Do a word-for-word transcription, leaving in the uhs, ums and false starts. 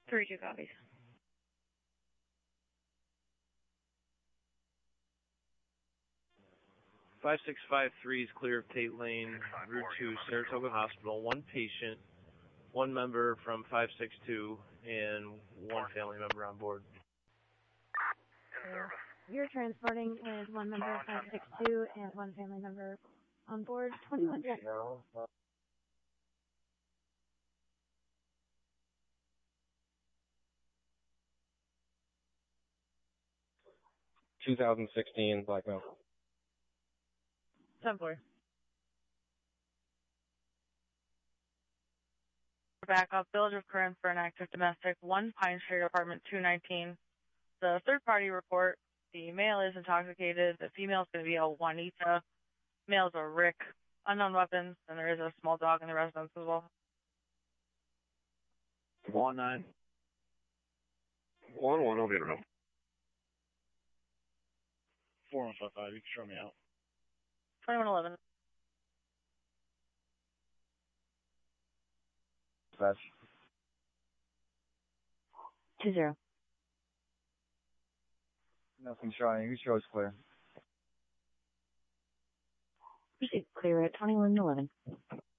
Three two copies. five six five three is clear of Tate Lane, Route two, Saratoga Hospital. One patient, one member from five six two, and one family member on board. Uh, you're transporting with one member of five six two and one family member on board. twenty-one. No. twenty sixteen Black Mountain. ten four. Backup, Village of Corinth for an active domestic, one Pine Street, apartment two nineteen. The third party report, the male is intoxicated, the female is going to be a Juanita, male is a Rick, unknown weapons, and there is a small dog in the residence as well. One nine. One one, I'll be around. Four one five five, you can show me out. twenty-one eleven. That's Two zero. nothing showing. Who shows clear? Proceed clear at twenty-one eleven.